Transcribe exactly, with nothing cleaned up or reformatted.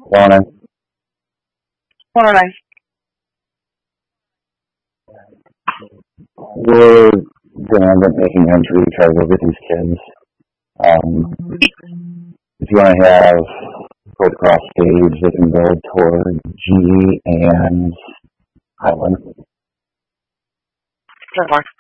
Lorna, Morning. we're gonna end up making entry trouble with these kids. Um, if you want to have go across stage, they can go toward G and Highland. Good luck.